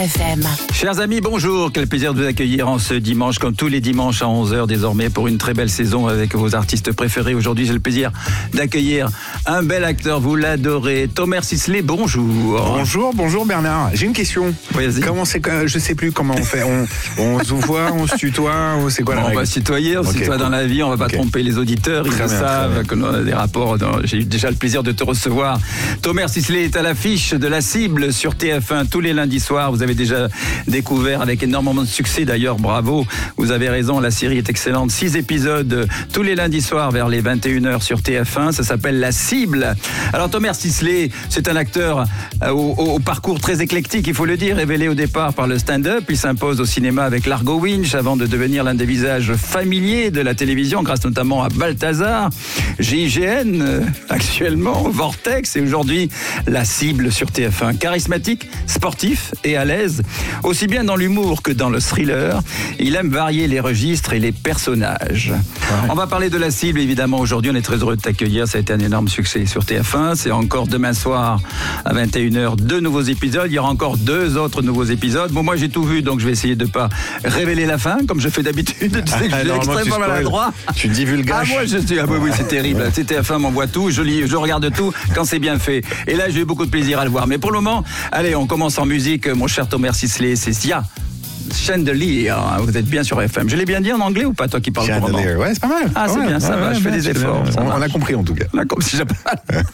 FM. Chers amis, bonjour. Quel plaisir de vous accueillir en ce dimanche, comme tous les dimanches à 11h désormais, pour une très belle saison avec vos artistes préférés. Aujourd'hui, j'ai le plaisir d'accueillir un bel acteur, vous l'adorez, Thomas Sisley, bonjour. Bonjour Bernard. J'ai une question. Oui, vas-y. Comment c'est, je sais plus comment on fait. On se voit, on se tutoie, c'est quoi la On règle? va se tutoyer, on se tutoie dans la vie, on va pas tromper les auditeurs, ils Très le bien, savent, que l'on a des rapports. J'ai eu déjà le plaisir de te recevoir. Thomas Sisley est à l'affiche de La Cible sur TF1 tous les lundis soirs. Vous avez déjà découvert avec énormément de succès d'ailleurs, bravo. Vous avez raison, la série est excellente. 6 épisodes tous les lundis soirs vers les 21h sur TF1. Ça s'appelle La Cible. Alors Thomas Sisley, c'est un acteur au parcours très éclectique, il faut le dire, révélé au départ par le stand-up. Il s'impose au cinéma avec Largo Winch avant de devenir l'un des visages familiers de la télévision, grâce notamment à Balthazar, GIGN, actuellement Vortex et aujourd'hui La Cible sur TF1. Charismatique, sportif et à l'aise, aussi bien dans l'humour que dans le thriller. Il aime varier les registres et les personnages. Ouais. On va parler de La Cible, évidemment. Aujourd'hui, on est très heureux de t'accueillir. Ça a été un énorme succès sur TF1. C'est encore demain soir à 21h, 2 nouveaux épisodes. Il y aura encore 2 autres nouveaux épisodes. Bon, moi, j'ai tout vu, donc je vais essayer de ne pas révéler la fin, comme je fais d'habitude. Tu sais que je suis extrêmement maladroit. Tu divulgages. Ah, moi, je suis... oui, c'est terrible. C'est TF1 m'envoie tout. Je regarde tout quand c'est bien fait. Et là, j'ai eu beaucoup de plaisir à le voir. Mais pour le moment, allez, on commence en musique. Mon cher Thomas Sisley, c'est Sia. Chandelier, vous êtes bien sur FM. Je l'ai bien dit en anglais ou pas, toi qui parles couramment? Ouais, c'est pas mal. Ah, c'est bien, ça va, je fais des efforts. On a compris en tout cas. Là, comme si j'ai pas...